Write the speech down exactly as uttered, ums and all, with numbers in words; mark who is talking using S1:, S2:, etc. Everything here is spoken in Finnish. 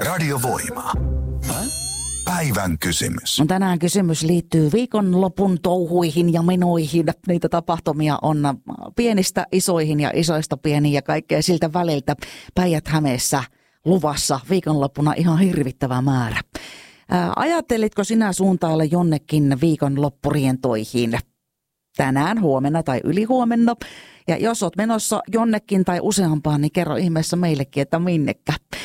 S1: Radiovoima. Päivän kysymys.
S2: Tänään kysymys liittyy viikonlopun touhuihin ja menoihin. Niitä tapahtumia on pienistä isoihin ja isoista pieniin ja kaikkea siltä väliltä. Päijät-Hämeessä luvassa viikonloppuna ihan hirvittävä määrä. Ää, ajattelitko sinä suuntailla jonnekin viikonloppurientoihin tänään, huomenna tai ylihuomenna? Ja jos oot menossa jonnekin tai useampaan, niin kerro ihmeessä meillekin, että minnekä.